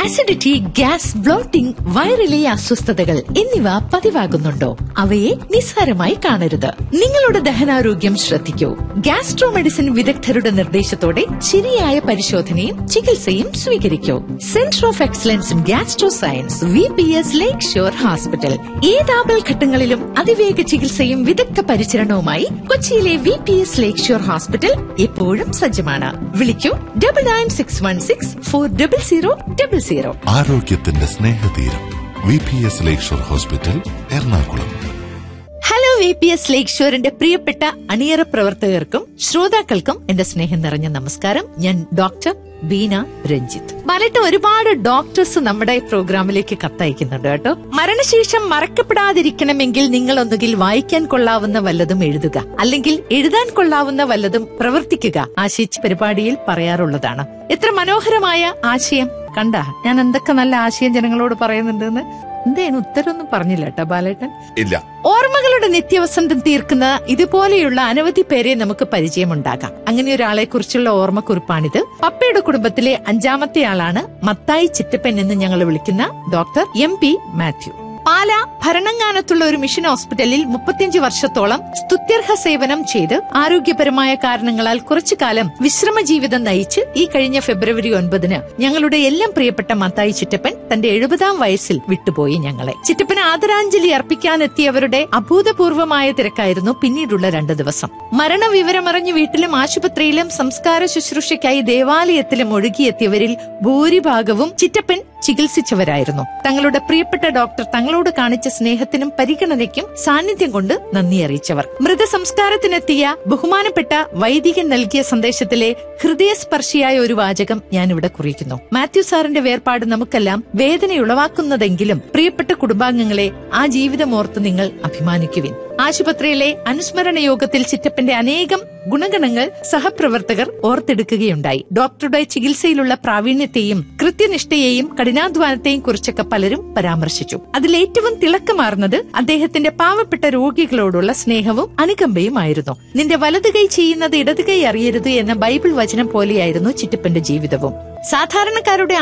Acidity, gas, blotting, വയറിലെ അസ്വസ്ഥതകൾ എന്നിവ പതിവാകുന്നുണ്ടോ? അവയെ നിസ്സാരമായി കാണരുത്. നിങ്ങളുടെ ദഹനാരോഗ്യം ശ്രദ്ധിക്കൂ. ഗ്യാസ്ട്രോ മെഡിസിൻ വിദഗ്ധരുടെ നിർദ്ദേശത്തോടെ ശരിയായ പരിശോധനയും ചികിത്സയും സ്വീകരിക്കൂ. Centre of excellence in gastro science, VPS lake shore hospital. ഏത് ആപൽഘട്ടങ്ങളിലും അതിവേഗ ചികിത്സയും വിദഗ്ധ പരിചരണവുമായി കൊച്ചിയിലെ VPS ലേക്ക് ഷോർ ഹോസ്പിറ്റൽ എപ്പോഴും സജ്ജമാണ്. വിളിക്കൂ 9961640000. ആരോഗ്യത്തിന്റെ സ്നേഹതീരം VPS ലേക്ക് shore hospital, Ernakulam. Hello VPS ലേക്ക് ഷോറിന്റെ പ്രിയപ്പെട്ട അണിയറ പ്രവർത്തകർക്കും ശ്രോതാക്കൾക്കും എന്റെ സ്നേഹം നിറഞ്ഞ നമസ്കാരം. ഞാൻ ഡോക്ടർ ബീന രഞ്ജിത്ത്. പലട്ട് ഒരുപാട് ഡോക്ടേഴ്സ് നമ്മുടെ പ്രോഗ്രാമിലേക്ക് കത്തയക്കുന്നുണ്ട് കേട്ടോ. മരണശേഷം മറക്കപ്പെടാതിരിക്കണമെങ്കിൽ നിങ്ങൾ ഒന്നുകിൽ വായിക്കാൻ കൊള്ളാവുന്ന വല്ലതും എഴുതുക, അല്ലെങ്കിൽ എഴുതാൻ കൊള്ളാവുന്ന വല്ലതും പ്രവർത്തിക്കുക. ആശിച്ച് പരിപാടിയിൽ പറയാറുള്ളതാണ്. എത്ര മനോഹരമായ ആശയം കണ്ട. ഞാൻ എന്തൊക്കെ നല്ല ആശയം ജനങ്ങളോട് പറയുന്നുണ്ടെന്ന്. എന്തേനും ഉത്തരവൊന്നും പറഞ്ഞില്ല കേട്ടോ ബാലേട്ടൻ. ഇല്ല. ഓർമ്മകളുടെ നിത്യവസന്തം തീർക്കുന്ന ഇതുപോലെയുള്ള അനവധി പേരെ നമുക്ക് പരിചയമുണ്ടാകാം. അങ്ങനെ ഒരാളെ കുറിച്ചുള്ള ഓർമ്മക്കുറിപ്പാണിത്. പപ്പയുടെ കുടുംബത്തിലെ 5ാമത്തെ ആളാണ് മത്തായി ചിറ്റപ്പൻ എന്ന് ഞങ്ങൾ വിളിക്കുന്ന ഡോക്ടർ MP മാത്യു. പാല ഭരണങ്ങാനത്തുള്ള ഒരു മിഷൻ ഹോസ്പിറ്റലിൽ 35 വർഷത്തോളം സ്തുത്യർഹ സേവനം ചെയ്ത് ആരോഗ്യപരമായ കാരണങ്ങളാൽ കുറച്ചു കാലം വിശ്രമ ജീവിതം നയിച്ച് ഈ കഴിഞ്ഞ ഫെബ്രുവരി 9 ഞങ്ങളുടെ എല്ലാം പ്രിയപ്പെട്ട മത്തായി ചിറ്റപ്പൻ തന്റെ 70ാം വയസ്സിൽ വിട്ടുപോയി ഞങ്ങളെ. ചിറ്റപ്പന് ആദരാഞ്ജലി അർപ്പിക്കാനെത്തിയവരുടെ അഭൂതപൂർവമായ തിരക്കായിരുന്നു പിന്നീടുള്ള 2 ദിവസം. മരണവിവരമറിഞ്ഞ് വീട്ടിലും ആശുപത്രിയിലും സംസ്കാര ശുശ്രൂഷയ്ക്കായി ദേവാലയത്തിലും ഒഴുകിയെത്തിയവരിൽ ഭൂരിഭാഗവും ചിറ്റപ്പൻ ചികിത്സിച്ചവരായിരുന്നു. തങ്ങളുടെ പ്രിയപ്പെട്ട ഡോക്ടർ തങ്ങളോട് കാണിച്ച സ്നേഹത്തിനും പരിഗണനയ്ക്കും സാന്നിധ്യം കൊണ്ട് നന്ദി അറിയിച്ചവർ. മൃതസംസ്കാരത്തിനെത്തിയ ബഹുമാനപ്പെട്ട വൈദികൻ നൽകിയ സന്ദേശത്തിലെ ഹൃദയസ്പർശിയായ ഒരു വാചകം ഞാനിവിടെ കുറിക്കുന്നു. മാത്യു സാറിന്റെ വേർപാട് നമുക്കെല്ലാം വേദനയുളവാക്കുന്നതെങ്കിലും പ്രിയപ്പെട്ട കുടുംബാംഗങ്ങളെ, ആ ജീവിതമോർത്ത് നിങ്ങൾ അഭിമാനിക്കുവിൻ. ആശുപത്രിയിലെ അനുസ്മരണ യോഗത്തിൽ ചിറ്റപ്പന്റെ അനേകം ഗുണഗണങ്ങൾ സഹപ്രവർത്തകർ ഓർത്തെടുക്കുകയുണ്ടായി. ഡോക്ടറുടെ ചികിത്സയിലുള്ള പ്രാവീണ്യത്തെയും കൃത്യനിഷ്ഠയെയും കഠിനാധ്വാനത്തെയും കുറിച്ചൊക്കെ പലരും പരാമർശിച്ചു. അതിലേറ്റവും തിളക്കമാർന്നത് അദ്ദേഹത്തിന്റെ പാവപ്പെട്ട രോഗികളോടുള്ള സ്നേഹവും അനുകമ്പയുമായിരുന്നു. നിന്റെ വലത് കൈ ചെയ്യുന്നത് ഇടത് കൈ അറിയരുത് എന്ന ബൈബിൾ വചനം പോലെയായിരുന്നു ചിറ്റപ്പന്റെ ജീവിതവും. സാധാരണക്കാരുടെ